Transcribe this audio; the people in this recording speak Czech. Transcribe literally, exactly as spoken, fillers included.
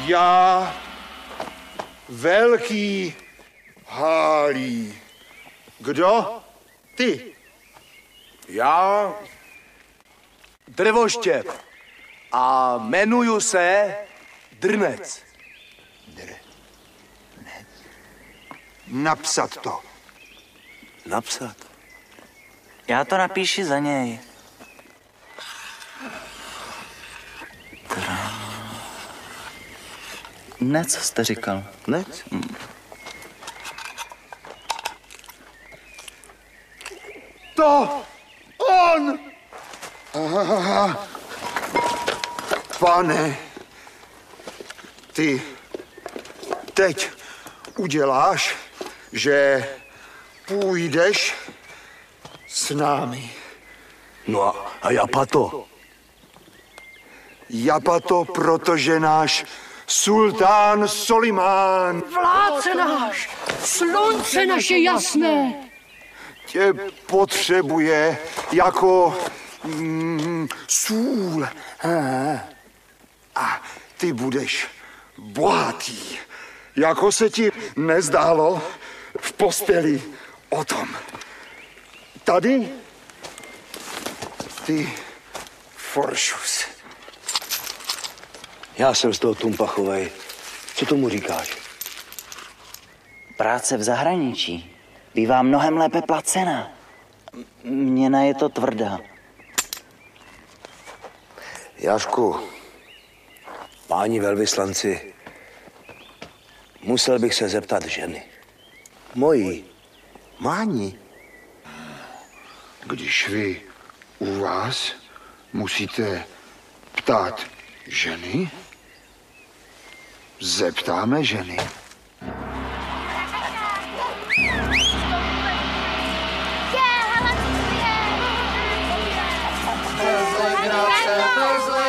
Já, velký Hálí. Kdo? Ty. Já, Drvoštěp. A jmenuju se Drnec. Drnec. Napsat to. Napsat? Já to napíši za něj. Ne, co jste říkal? Nec? Hmm. To on! Aha. Pane, ty teď uděláš, že půjdeš s námi. No a, a Japato? Japato, protože náš sultán Solimán, Vládce náš, slunce naše jasné, tě potřebuje jako mm, sůl. A ty budeš bohatý, jako se ti nezdálo v posteli o tom. Tady ty Foršus. Já jsem z toho Tumpachovej. Co tomu říkáš? Práce v zahraničí bývá mnohem lépe placená. Měna je to tvrdá. Jášku, páni velvyslanci, musel bych se zeptat ženy. Mojí. Máni, když vy u vás musíte ptát ženy, zeptáme ženy.